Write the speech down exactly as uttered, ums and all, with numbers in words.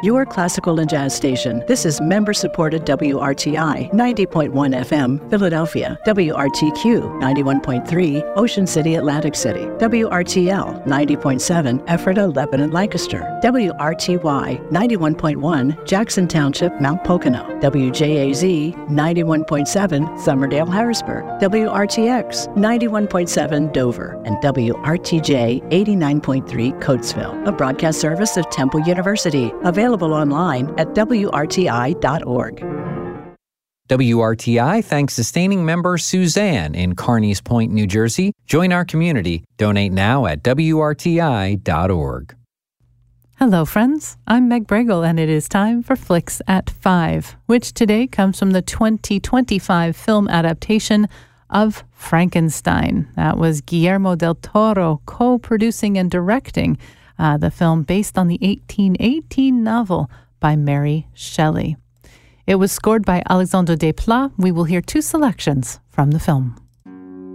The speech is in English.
your classical and jazz station. This is member-supported W R T I ninety point one F M, Philadelphia, W R T Q ninety-one point three, Ocean City, Atlantic City, W R T L ninety point seven, Ephrata, Lebanon, Lancaster, W R T Y ninety-one point one, Jackson Township, Mount Pocono, W J A Z ninety-one point seven, Somerdale, Harrisburg, W R T X ninety-one point seven, Dover, and W R T J eighty-nine point three, Coatesville, a broadcast service of Temple University, available online at W R T I dot org. W R T I thanks sustaining member Suzanne in Carneys Point, New Jersey. Join our community. Donate now at W R T I dot org. Hello, friends. I'm Meg Bregel, and it is time for Flicks at Five, which today comes from the twenty twenty-five film adaptation of Frankenstein. That was Guillermo del Toro co-producing and directing uh, the film based on the eighteen eighteen novel by Mary Shelley. It was scored by Alexandre Desplat. We will hear two selections from the film.